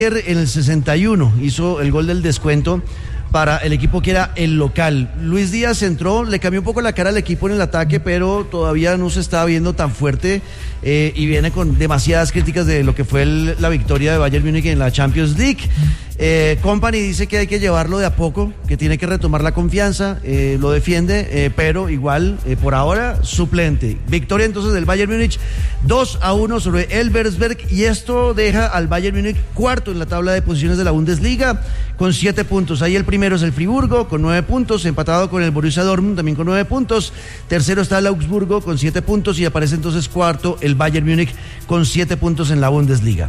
En el 61 hizo el gol del descuento para el equipo que era el local. Luis Díaz entró, le cambió un poco la cara al equipo en el ataque, pero todavía no se está viendo tan fuerte y viene con demasiadas críticas de lo que fue la victoria de Bayern Múnich en la Champions League. Kompany dice que hay que llevarlo de a poco, que tiene que retomar la confianza, lo defiende, pero igual, por ahora, suplente. Victoria entonces del Bayern Múnich 2-1 sobre Elversberg, y esto deja al Bayern Múnich cuarto en la tabla de posiciones de la Bundesliga con 7 puntos. Ahí el primero es el Friburgo con 9 puntos, empatado con el Borussia Dortmund también con 9 puntos. Tercero está el Augsburgo con 7 puntos y aparece entonces cuarto el Bayern Múnich con 7 puntos en la Bundesliga.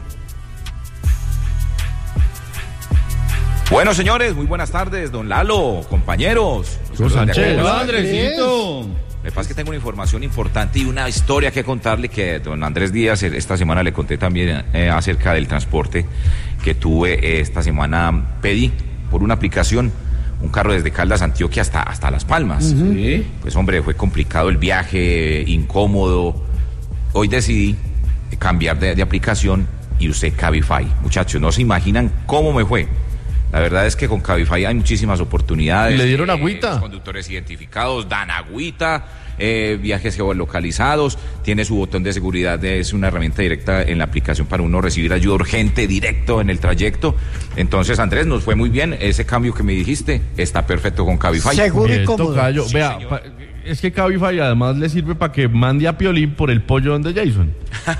Bueno, señores, muy buenas tardes, don Lalo, compañeros. Hola, Andresito. Me pasa que tengo una información importante y una historia que contarle que don Andrés Díaz esta semana le conté también acerca del transporte que tuve esta semana. Pedí por una aplicación un carro desde Caldas, Antioquia hasta Las Palmas. Sí. Pues hombre, fue complicado el viaje, incómodo. Hoy decidí cambiar de aplicación y usé Cabify. Muchachos, no se imaginan cómo me fue. La verdad es que con Cabify hay muchísimas oportunidades. ¿Le dieron agüita? Los conductores identificados dan agüita, viajes geolocalizados, tiene su botón de seguridad, es una herramienta directa en la aplicación para uno recibir ayuda urgente directo en el trayecto. Entonces, Andrés, nos fue muy bien. Ese cambio que me dijiste está perfecto con Cabify. Seguro y cómodo. Sí, vea, es que Cabify además le sirve para que mande a Piolín por el pollo donde Jason.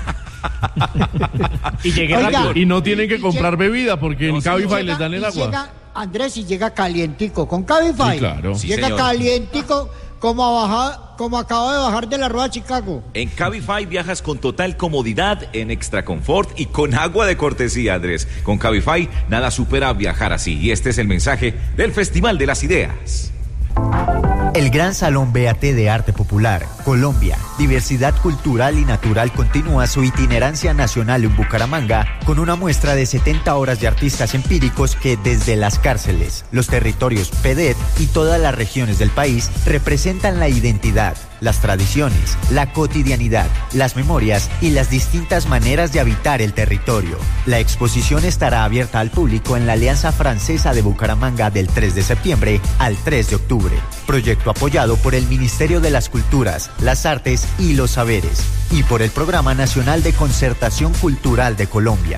Y llegue rápido. Y no tienen que comprar bebida porque en Cabify les dan el agua. Llega, Andrés, y llega calientico con Cabify. Sí, claro. Sí, llega señor. Calientico como acaba de bajar de la rueda a Chicago. En Cabify viajas con total comodidad, en extra confort y con agua de cortesía, Andrés. Con Cabify nada supera viajar así. Y este es el mensaje del Festival de las Ideas. El Gran Salón BAT de Arte Popular, Colombia, Diversidad Cultural y Natural continúa su itinerancia nacional en Bucaramanga con una muestra de 70 horas de artistas empíricos que desde las cárceles, los territorios PEDET y todas las regiones del país representan la identidad, las tradiciones, la cotidianidad, las memorias y las distintas maneras de habitar el territorio. La exposición estará abierta al público en la Alianza Francesa de Bucaramanga del 3 de septiembre al 3 de octubre. Proyecto apoyado por el Ministerio de las Culturas, las Artes y los Saberes y por el Programa Nacional de Concertación Cultural de Colombia.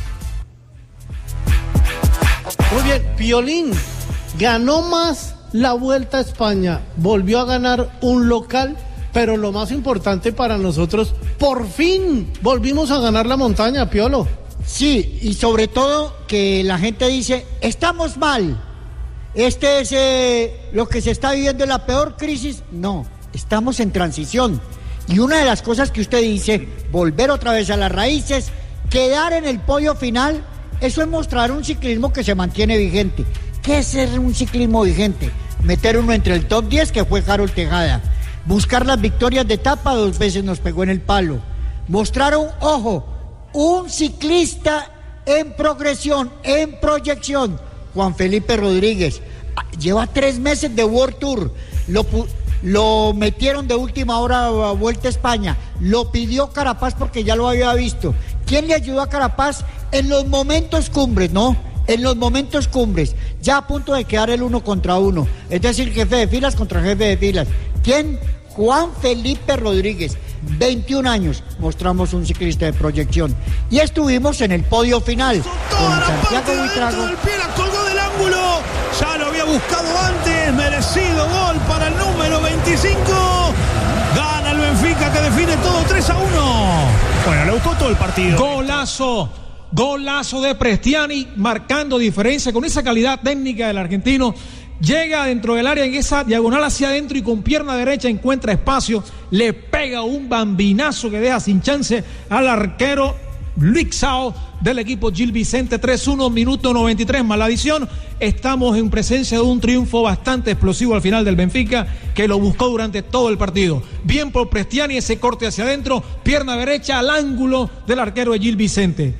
Muy bien, Piolín ganó más la Vuelta a España, volvió a ganar un local, pero lo más importante para nosotros, por fin volvimos a ganar la montaña, Piolo. Sí, y sobre todo que la gente dice, estamos mal. Este es lo que se está viviendo, la peor crisis. No, estamos en transición. Y una de las cosas que usted dice, volver otra vez a las raíces, quedar en el podio final, eso es mostrar un ciclismo que se mantiene vigente. ¿Qué es ser un ciclismo vigente? Meter uno entre el top 10, que fue Harold Tejada. Buscar las victorias de etapa, 2 veces nos pegó en el palo. Mostrar un ciclista en progresión, en proyección. Juan Felipe Rodríguez lleva 3 meses de World Tour, lo metieron de última hora a Vuelta a España, lo pidió Carapaz porque ya lo había visto. ¿Quién le ayudó a Carapaz en los momentos cumbres? No, en los momentos cumbres, ya a punto de quedar el 1 contra 1, es decir, jefe de filas contra jefe de filas. ¿Quién? Juan Felipe Rodríguez, 21 años, mostramos un ciclista de proyección. Y estuvimos en el podio final con Santiago Buitrago. El pie la colgó del ángulo, ya lo había buscado antes, merecido gol para el número 25. Gana el Benfica, que define todo 3-1. Bueno, le buscó todo el partido. Golazo de Prestiani, marcando diferencia con esa calidad técnica del argentino. Llega dentro del área en esa diagonal hacia adentro y con pierna derecha encuentra espacio, le pega un bambinazo que deja sin chance al arquero Luixao del equipo Gil Vicente. 3-1, minuto 93 más la adición. Estamos en presencia de un triunfo bastante explosivo al final del Benfica, que lo buscó durante todo el partido. Bien por Prestiani, ese corte hacia adentro, pierna derecha al ángulo del arquero de Gil Vicente.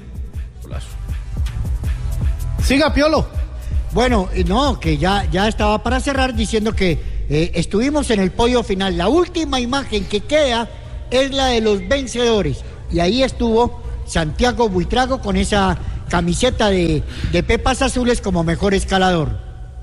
Siga, Piolo. Bueno, no, que ya estaba para cerrar diciendo que estuvimos en el podio final. La última imagen que queda es la de los vencedores. Y ahí estuvo Santiago Buitrago con esa camiseta de Pepas Azules como mejor escalador.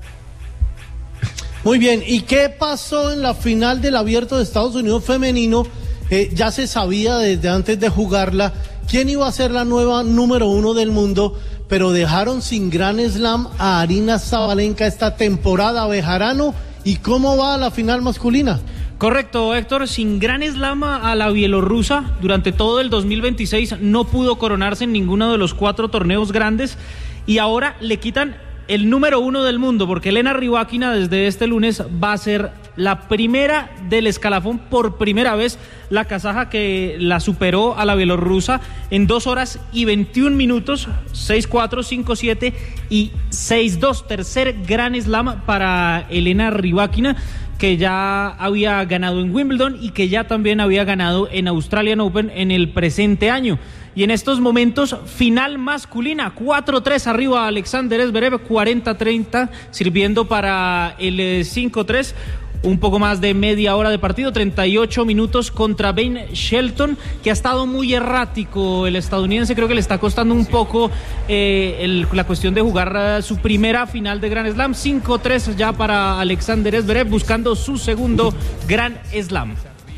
Muy bien, ¿y qué pasó en la final del Abierto de Estados Unidos femenino? Ya se sabía desde antes de jugarla quién iba a ser la nueva número 1 del mundo, pero dejaron sin Grand Slam a Aryna Sabalenka esta temporada. Bejarano, ¿y cómo va la final masculina? Correcto, Héctor, sin Grand Slam a la bielorrusa durante todo el 2026, no pudo coronarse en ninguno de los 4 torneos grandes y ahora le quitan el número 1 del mundo, porque Elena Rybakina desde este lunes va a ser la primera del escalafón, por primera vez, la kazaja que la superó a la bielorrusa en 2 horas y 21 minutos, 6-4, 5-7 y 6-2, tercer Grand Slam para Elena Rybakina, que ya había ganado en Wimbledon y que ya también había ganado en Australian Open en el presente año. Y en estos momentos, final masculina, 4-3 arriba Alexander Zverev, 40-30, sirviendo para el 5-3. Un poco más de media hora de partido, 38 minutos contra Ben Shelton, que ha estado muy errático el estadounidense. Creo que le está costando un poco la cuestión de jugar su primera final de Grand Slam. 5-3 ya para Alexander Zverev, buscando su segundo Grand Slam.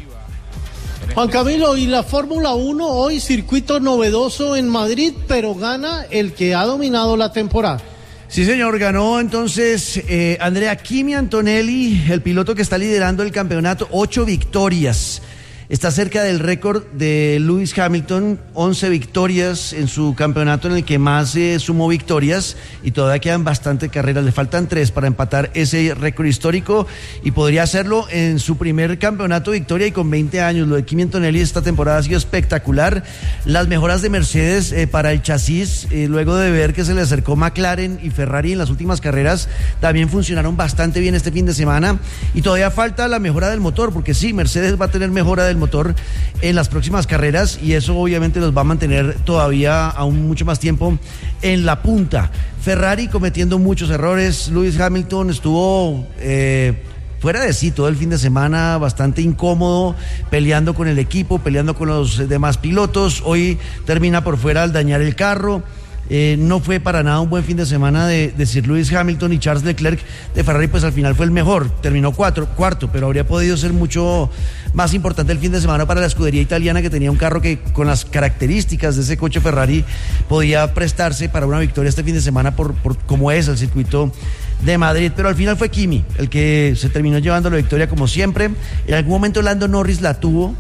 Juan Camilo, y la Fórmula 1, hoy circuito novedoso en Madrid, pero gana el que ha dominado la temporada. Sí, señor, ganó entonces Andrea Kimi Antonelli, el piloto que está liderando el campeonato, 8 victorias. Está cerca del récord de Lewis Hamilton, 11 victorias en su campeonato en el que más sumó victorias, y todavía quedan bastante carreras, le faltan 3 para empatar ese récord histórico y podría hacerlo en su primer campeonato victoria y con 20 años. Lo de Kimi Antonelli esta temporada ha sido espectacular. Las mejoras de Mercedes para el chasis, luego de ver que se le acercó McLaren y Ferrari en las últimas carreras, también funcionaron bastante bien este fin de semana, y todavía falta la mejora del motor, porque sí, Mercedes va a tener mejora del motor en las próximas carreras y eso obviamente los va a mantener todavía aún mucho más tiempo en la punta. Ferrari cometiendo muchos errores. Lewis Hamilton estuvo fuera de sí todo el fin de semana, bastante incómodo, peleando con el equipo, peleando con los demás pilotos. Hoy termina por fuera al dañar el carro. No fue para nada un buen fin de semana de Sir Lewis Hamilton, y Charles Leclerc de Ferrari pues al final fue el mejor, terminó cuarto, pero habría podido ser mucho más importante el fin de semana para la escudería italiana, que tenía un carro que con las características de ese coche Ferrari podía prestarse para una victoria este fin de semana por cómo es el circuito de Madrid. Pero al final fue Kimi el que se terminó llevando la victoria como siempre. En algún momento Lando Norris la tuvo,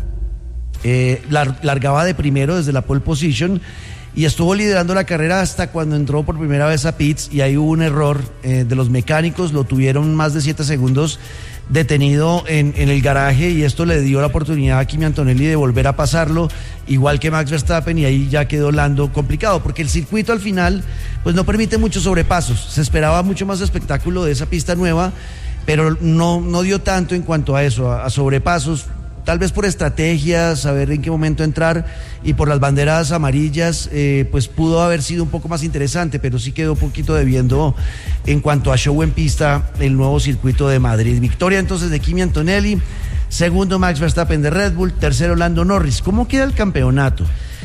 largaba de primero desde la pole position y estuvo liderando la carrera hasta cuando entró por primera vez a pits, y ahí hubo un error de los mecánicos, lo tuvieron más de 7 segundos detenido en el garaje, y esto le dio la oportunidad a Kimi Antonelli de volver a pasarlo, igual que Max Verstappen, y ahí ya quedó Lando complicado, porque el circuito al final pues no permite muchos sobrepasos. Se esperaba mucho más espectáculo de esa pista nueva, pero no dio tanto en cuanto a eso, a sobrepasos. Tal vez por estrategias, saber en qué momento entrar, y por las banderas amarillas, pues pudo haber sido un poco más interesante, pero sí quedó un poquito debiendo en cuanto a show en pista el nuevo circuito de Madrid. Victoria entonces de Kimi Antonelli, segundo Max Verstappen de Red Bull, tercero Lando Norris. ¿Cómo queda el campeonato?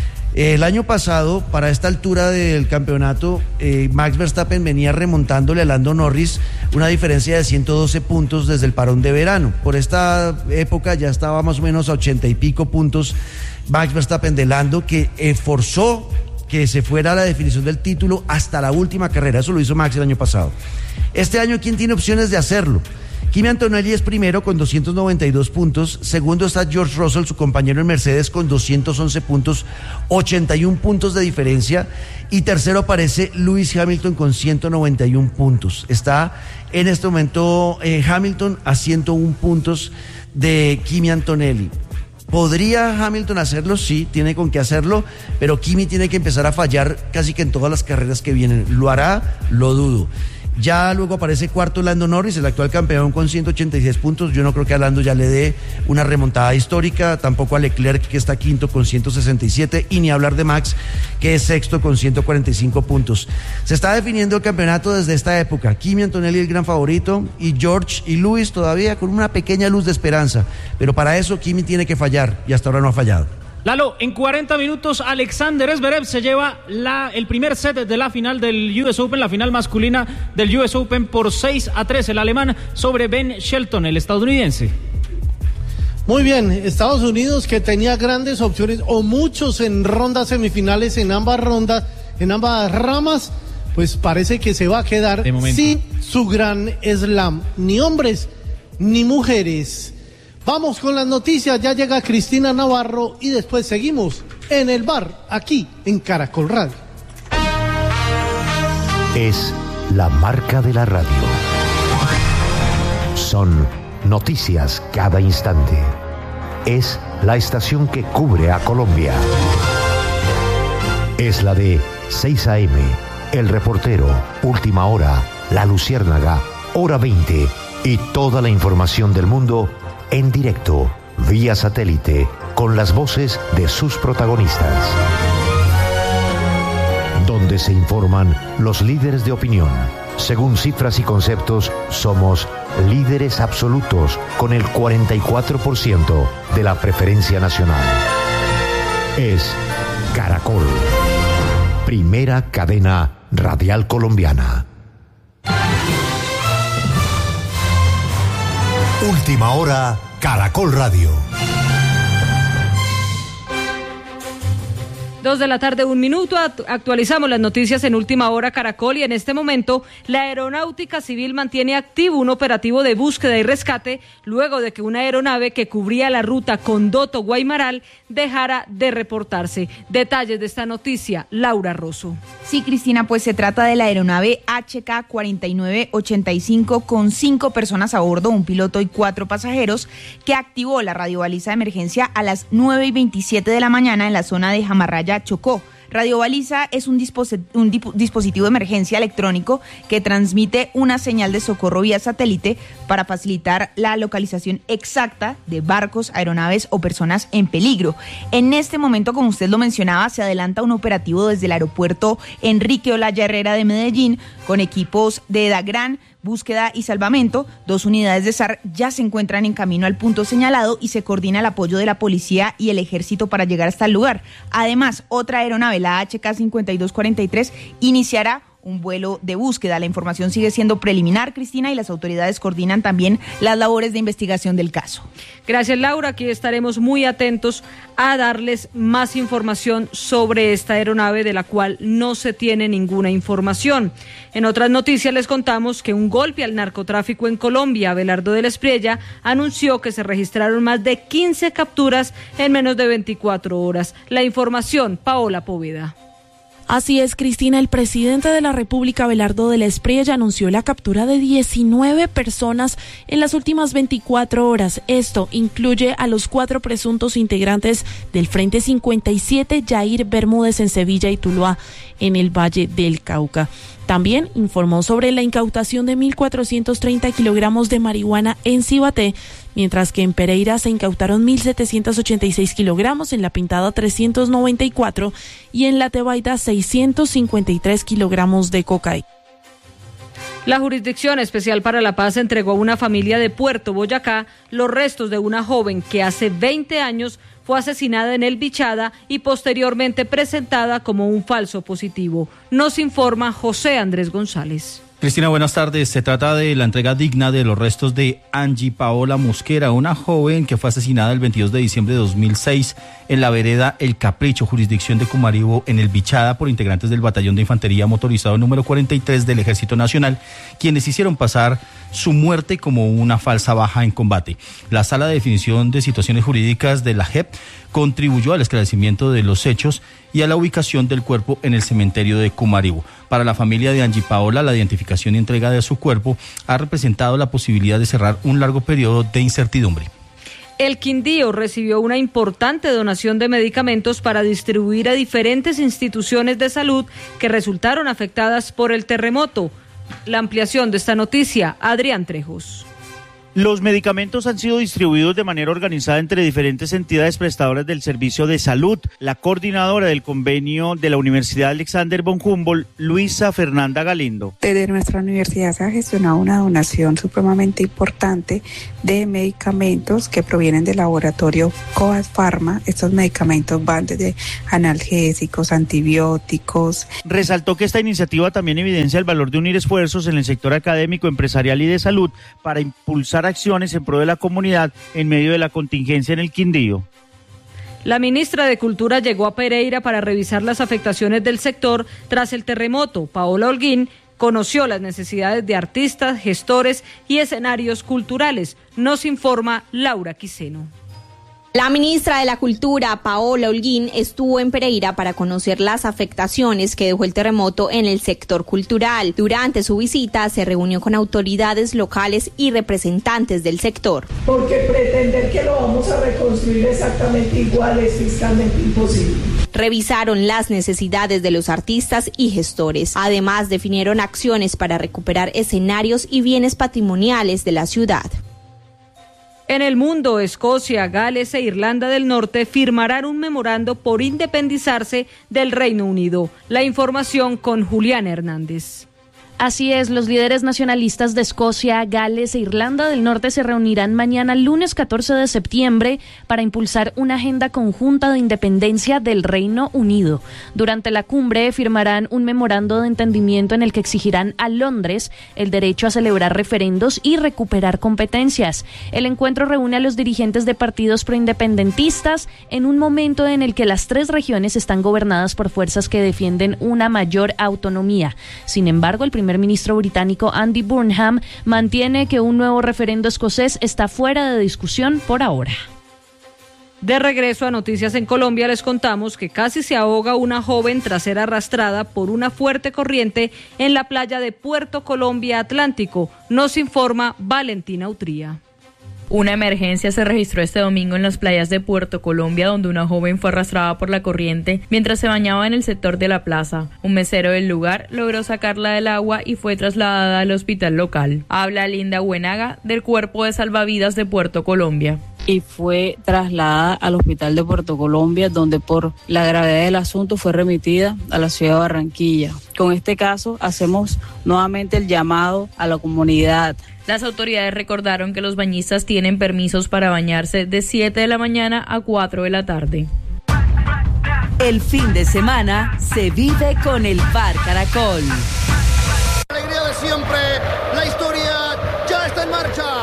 El año pasado, para esta altura del campeonato, Max Verstappen venía remontándole a Lando Norris una diferencia de 112 puntos desde el parón de verano. Por esta época ya estaba más o menos a 80 y pico puntos Max Verstappen de Lando, que forzó que se fuera a la definición del título hasta la última carrera. Eso lo hizo Max el año pasado. Este año, ¿quién tiene opciones de hacerlo? Kimi Antonelli es primero con 292 puntos, segundo está George Russell, su compañero en Mercedes, con 211 puntos, 81 puntos de diferencia, y tercero aparece Lewis Hamilton con 191 puntos. Está en este momento Hamilton a 101 puntos de Kimi Antonelli. ¿Podría Hamilton hacerlo? Sí, tiene con qué hacerlo, pero Kimi tiene que empezar a fallar casi que en todas las carreras que vienen. ¿Lo hará? Lo dudo. Ya luego aparece cuarto Lando Norris, el actual campeón, con 186 puntos. Yo no creo que a Lando ya le dé una remontada histórica, tampoco a Leclerc, que está quinto con 167, y ni hablar de Max, que es sexto con 145 puntos. Se está definiendo el campeonato desde esta época. Kimi Antonelli el gran favorito, y George y Lewis todavía con una pequeña luz de esperanza, pero para eso Kimi tiene que fallar, y hasta ahora no ha fallado. Lalo, en 40 minutos Alexander Zverev se lleva el primer set de la final del US Open, la final masculina del US Open por 6-3, el alemán sobre Ben Shelton, el estadounidense. Muy bien, Estados Unidos, que tenía grandes opciones o muchos en rondas semifinales en ambas rondas, en ambas ramas, pues parece que se va a quedar sin su gran slam, ni hombres ni mujeres. Vamos con las noticias, ya llega Cristina Navarro y después seguimos en el bar, aquí en Caracol Radio. Es la marca de la radio. Son noticias cada instante. Es la estación que cubre a Colombia. Es la de 6 AM, El Reportero, Última Hora, La Luciérnaga, Hora 20 y toda la información del mundo en directo, vía satélite, con las voces de sus protagonistas. Donde se informan los líderes de opinión. Según cifras y conceptos, somos líderes absolutos con el 44% de la preferencia nacional. Es Caracol, primera cadena radial colombiana. Última Hora, Caracol Radio. 2:01 p.m, actualizamos las noticias en Última Hora Caracol y en este momento la Aeronáutica Civil mantiene activo un operativo de búsqueda y rescate luego de que una aeronave que cubría la ruta Condoto-Guaymaral dejara de reportarse. Detalles de esta noticia, Laura Rosso. Sí, Cristina, pues se trata de la aeronave HK-4985 con 5 personas a bordo, un piloto y 4 pasajeros, que activó la radiobaliza de emergencia a las 9:27 de la mañana en la zona de Jamarraya, Chocó. Radiobaliza es un dispositivo de emergencia electrónico que transmite una señal de socorro vía satélite para facilitar la localización exacta de barcos, aeronaves o personas en peligro. En este momento, como usted lo mencionaba, se adelanta un operativo desde el aeropuerto Enrique Olaya Herrera de Medellín con equipos de DAGRAN, búsqueda y salvamento. 2 unidades de SAR ya se encuentran en camino al punto señalado y se coordina el apoyo de la policía y el ejército para llegar hasta el lugar. Además, otra aeronave, la HK-5243, iniciará un vuelo de búsqueda. La información sigue siendo preliminar, Cristina, y las autoridades coordinan también las labores de investigación del caso. Gracias, Laura. Aquí estaremos muy atentos a darles más información sobre esta aeronave de la cual no se tiene ninguna información. En otras noticias les contamos que un golpe al narcotráfico en Colombia. Abelardo de la Espriella anunció que se registraron más de 15 capturas en menos de 24 horas. La información, Paola Poveda. Así es, Cristina, el presidente de la República, Abelardo de la Espriella, anunció la captura de 19 personas en las últimas 24 horas. Esto incluye a los 4 presuntos integrantes del Frente 57, Yair Bermúdez en Sevilla y Tuluá, en el Valle del Cauca. También informó sobre la incautación de 1.430 kilogramos de marihuana en Cibaté, mientras que en Pereira se incautaron 1.786 kilogramos, en La Pintada 394 y en La Tebaida 653 kilogramos de cocaína. La Jurisdicción Especial para la Paz entregó a una familia de Puerto Boyacá los restos de una joven que hace 20 años fue asesinada en El Bichada y posteriormente presentada como un falso positivo. Nos informa José Andrés González. Cristina, buenas tardes. Se trata de la entrega digna de los restos de Angie Paola Mosquera, una joven que fue asesinada el 22 de diciembre de 2006 en la vereda El Capricho, jurisdicción de Cumaribo, en El Bichada, por integrantes del Batallón de Infantería Motorizado número 43 del Ejército Nacional, quienes hicieron pasar su muerte como una falsa baja en combate. La Sala de Definición de Situaciones Jurídicas de la JEP contribuyó al esclarecimiento de los hechos y a la ubicación del cuerpo en el cementerio de Cumaribo. Para la familia de Angie Paola, la identificación y entrega de su cuerpo ha representado la posibilidad de cerrar un largo periodo de incertidumbre. El Quindío recibió una importante donación de medicamentos para distribuir a diferentes instituciones de salud que resultaron afectadas por el terremoto. La ampliación de esta noticia, Adrián Trejos. Los medicamentos han sido distribuidos de manera organizada entre diferentes entidades prestadoras del servicio de salud. La coordinadora del convenio de la Universidad Alexander von Humboldt, Luisa Fernanda Galindo. Desde nuestra universidad se ha gestionado una donación supremamente importante de medicamentos que provienen del laboratorio Coas Pharma. Estos medicamentos van desde analgésicos, antibióticos. Resaltó que esta iniciativa también evidencia el valor de unir esfuerzos en el sector académico, empresarial y de salud para impulsar acciones en pro de la comunidad en medio de la contingencia en el Quindío. La ministra de Cultura llegó a Pereira para revisar las afectaciones del sector tras el terremoto. Paola Holguín conoció las necesidades de artistas, gestores y escenarios culturales. Nos informa Laura Quiseno. La ministra de la Cultura, Paola Holguín, estuvo en Pereira para conocer las afectaciones que dejó el terremoto en el sector cultural. Durante su visita se reunió con autoridades locales y representantes del sector. Porque pretender que lo vamos a reconstruir exactamente igual es fiscalmente imposible. Revisaron las necesidades de los artistas y gestores. Además, definieron acciones para recuperar escenarios y bienes patrimoniales de la ciudad. En el mundo, Escocia, Gales e Irlanda del Norte firmarán un memorando por independizarse del Reino Unido. La información con Julián Hernández. Así es, los líderes nacionalistas de Escocia, Gales e Irlanda del Norte se reunirán mañana lunes 14 de septiembre para impulsar una agenda conjunta de independencia del Reino Unido. Durante la cumbre firmarán un memorando de entendimiento en el que exigirán a Londres el derecho a celebrar referendos y recuperar competencias. El encuentro reúne a los dirigentes de partidos proindependentistas en un momento en el que las 3 regiones están gobernadas por fuerzas que defienden una mayor autonomía. Sin embargo, el primer ministro británico Andy Burnham mantiene que un nuevo referendo escocés está fuera de discusión por ahora. De regreso a Noticias en Colombia, les contamos que casi se ahoga una joven tras ser arrastrada por una fuerte corriente en la playa de Puerto Colombia Atlántico. Nos informa Valentina Utría. Una emergencia se registró este domingo en las playas de Puerto Colombia, donde una joven fue arrastrada por la corriente mientras se bañaba en el sector de la plaza. Un mesero del lugar logró sacarla del agua y fue trasladada al hospital local. Habla Linda Buenaga del Cuerpo de Salvavidas de Puerto Colombia. Y fue trasladada al hospital de Puerto Colombia, donde por la gravedad del asunto fue remitida a la ciudad de Barranquilla. Con este caso hacemos nuevamente el llamado a la comunidad. Las autoridades recordaron que los bañistas tienen permisos para bañarse de 7 de la mañana a 4 de la tarde. El fin de semana se vive con el Bar Caracol. La alegría de siempre, la historia ya está en marcha.